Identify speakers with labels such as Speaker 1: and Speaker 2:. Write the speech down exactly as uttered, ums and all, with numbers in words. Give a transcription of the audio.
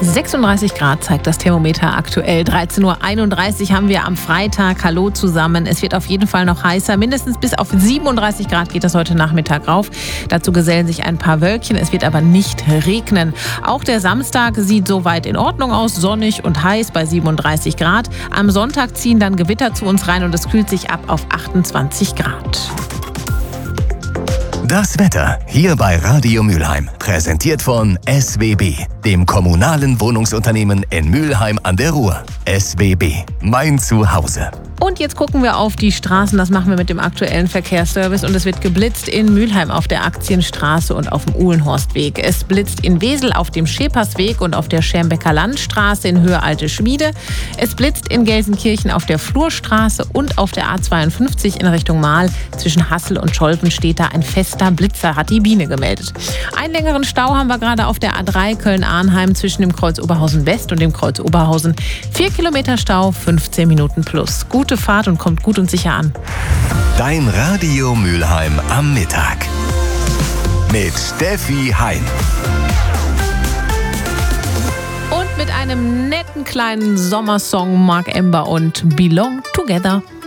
Speaker 1: sechsunddreißig Grad zeigt das Thermometer aktuell. dreizehn Uhr einunddreißig haben wir am Freitag. Hallo zusammen. Es wird auf jeden Fall noch heißer. Mindestens bis auf siebenunddreißig Grad geht es heute Nachmittag rauf. Dazu gesellen sich ein paar Wölkchen. Es wird aber nicht regnen. Auch der Samstag sieht soweit in Ordnung aus. Sonnig und heiß bei siebenunddreißig Grad. Am Sonntag ziehen dann Gewitter zu uns rein und es kühlt sich ab auf achtundzwanzig Grad.
Speaker 2: Das Wetter hier bei Radio Mülheim. Präsentiert von S W B, dem kommunalen Wohnungsunternehmen in Mülheim an der Ruhr. S W B, mein Zuhause.
Speaker 1: Und jetzt gucken wir auf die Straßen. Das machen wir mit dem aktuellen Verkehrsservice. Und es wird geblitzt in Mülheim auf der Aktienstraße und auf dem Uhlenhorstweg. Es blitzt in Wesel auf dem Schepersweg und auf der Schermbecker Landstraße in Höhe Alte Schmiede. Es blitzt in Gelsenkirchen auf der Flurstraße und auf der A zweiundfünfzig in Richtung Mahl. Zwischen Hassel und Scholven steht da ein fester Blitzer, hat die Biene gemeldet. Einen längeren Stau haben wir gerade auf der A drei Köln-Arnheim zwischen dem Kreuz Oberhausen West und dem Kreuz Oberhausen. Vier Kilometer Stau, fünfzehn Minuten plus. Gute Fahrt und kommt gut und sicher an.
Speaker 2: Dein Radio Mülheim am Mittag. Mit Steffi Hein.
Speaker 1: Und mit einem netten kleinen Sommersong Mark Ember und Belong Together.